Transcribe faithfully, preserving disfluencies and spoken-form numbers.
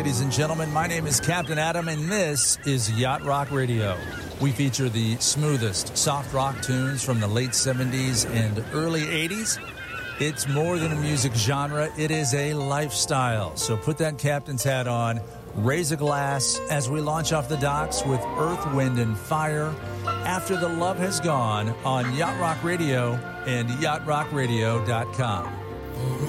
ladies and gentlemen. My name is Captain Adam, and this is Yacht Rock Radio. We feature the smoothest soft rock tunes from the late seventies and early eighties. It's more than a music genre. It is a lifestyle. So put that captain's hat on, raise a glass as we launch off the docks with Earth, Wind, and Fire. After the Love Has Gone on Yacht Rock Radio and yacht rock radio dot com.